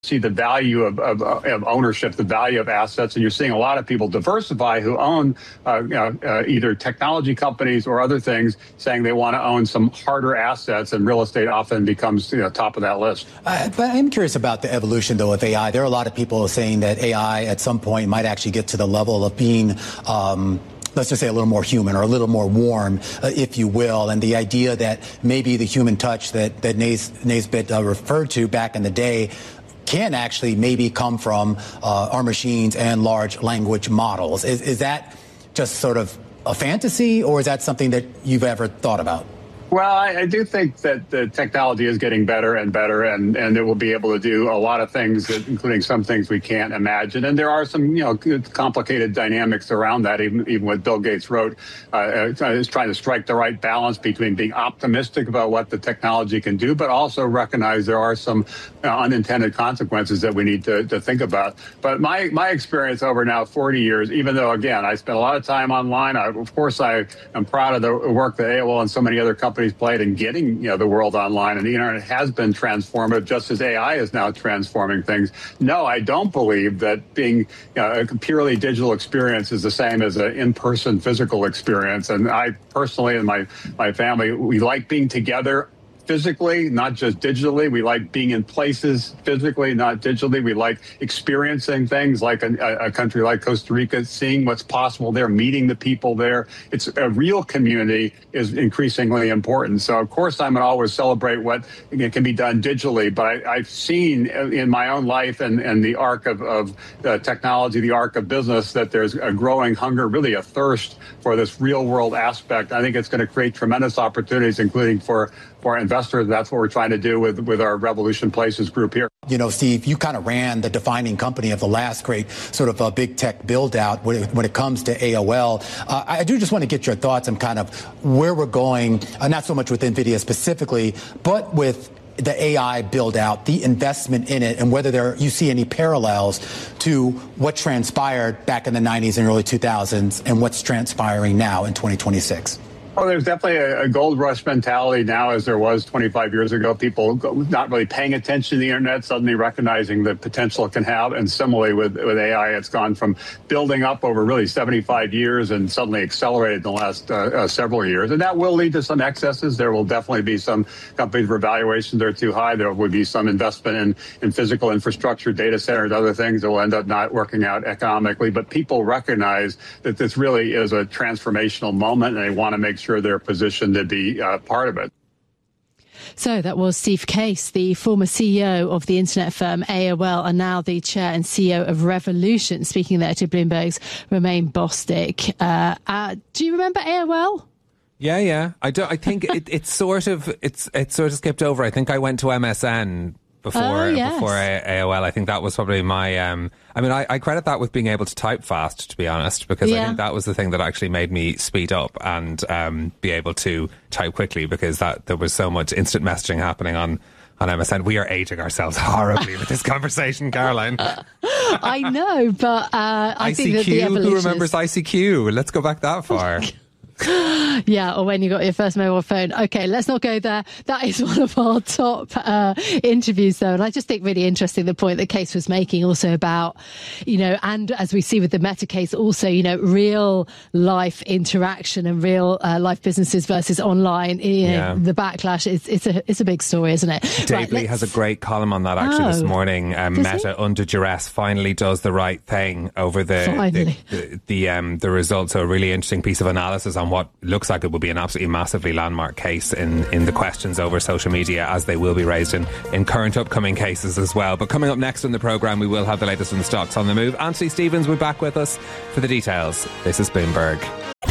see the value of ownership, the value of assets, and you're seeing a lot of people diversify who own either technology companies or other things, saying they want to own some harder assets, and real estate often becomes top of that list. But I'm curious about the evolution, though, of AI. There are a lot of people saying that AI at some point might actually get to the level of being let's just say a little more human or a little more warm, if you will. And the idea that maybe the human touch that Naisbitt referred to back in the day can actually maybe come from our machines and large language models. Is that just sort of a fantasy, or is that something that you've ever thought about? Well, I do think that the technology is getting better and better, and it will be able to do a lot of things, including some things we can't imagine. And there are some, complicated dynamics around that. Even what Bill Gates wrote is trying to strike the right balance between being optimistic about what the technology can do, but also recognize there are some unintended consequences that we need to think about. But my experience over now 40 years, even though, again, I spent a lot of time online, of course, I am proud of the work that AOL and so many other companies played in getting the world online, and the internet has been transformative, just as AI is now transforming things. No, I don't believe that being a purely digital experience is the same as an in-person physical experience. And I personally and my family, we like being together physically, not just digitally. We like being in places physically, not digitally. We like experiencing things like a country like Costa Rica, seeing what's possible there, meeting the people there. It's a real community is increasingly important. So, of course, I'm going to always celebrate what can be done digitally. But I've seen in my own life and the arc of technology, the arc of business, that there's a growing hunger, really a thirst for this real world aspect. I think it's going to create tremendous opportunities, including for investors. That's what we're trying to do with our Revolution Places group here. Steve, you kind of ran the defining company of the last great sort of a big tech build out when it comes to AOL. I do just want to get your thoughts on kind of where we're going, not so much with NVIDIA specifically, but with the AI build out, the investment in it, and whether you see any parallels to what transpired back in the 90s and early 2000s and what's transpiring now in 2026. Well, there's definitely a gold rush mentality now, as there was 25 years ago. People not really paying attention to the internet, suddenly recognizing the potential it can have. And similarly with AI, it's gone from building up over really 75 years and suddenly accelerated in the last several years. And that will lead to some excesses. There will definitely be some companies where valuations are too high. There would be some investment in physical infrastructure, data centers, other things that will end up not working out economically. But people recognize that this really is a transformational moment, and they want to make sure they're positioned to be part of it. So that was Steve Case, the former CEO of the internet firm AOL and now the chair and CEO of Revolution, speaking there to Bloomberg's Romain Bostick. Do you remember AOL? Yeah. I think it's sort of skipped over. I think I went to MSN before AOL. I think that was probably my I credit that with being able to type fast, to be honest, because I think that was the thing that actually made me speed up and be able to type quickly, because there was so much instant messaging happening on MSN. We are aging ourselves horribly with this conversation, Caroline. I know, but I think that the evolution. Who remembers ICQ? Let's go back that far. Yeah, or when you got your first mobile phone. Okay, let's not go there. That is one of our top interviews, though. And I just think really interesting the point that Case was making also about, and as we see with the Meta case, also, real life interaction and real life businesses versus online. The backlash, it's a big story, isn't it? Dave Lee has a great column on that actually this morning. Meta under duress finally does the right thing over the results. So a really interesting piece of analysis on what looks like it will be an absolutely massively landmark case in the questions over social media, as they will be raised in current upcoming cases as well. But coming up next in the programme, we will have the latest on the stocks on the move. Anthony Stevens will be back with us for the details. This is Bloomberg.